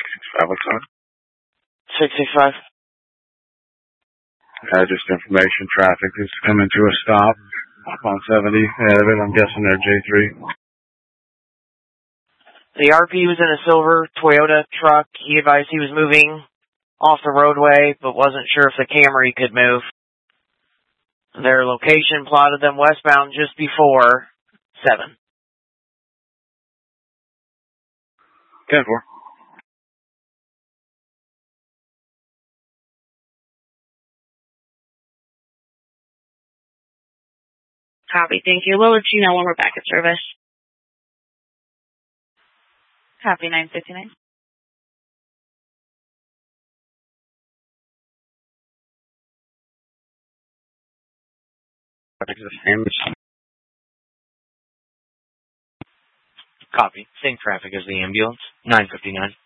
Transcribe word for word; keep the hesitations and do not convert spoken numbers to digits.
six six five, what's on? six six five. Uh, just information, traffic is coming to a stop up on seventy. Yeah, I'm guessing they're J three. The R P was in a silver Toyota truck. He advised he was moving off the roadway, but wasn't sure if the Camry could move. Their location plotted them westbound just before seven. ten four. Copy, thank you. We'll let you know when we're back at service. Copy, nine fifty-nine. Copy. Same traffic as the ambulance. nine fifty-nine.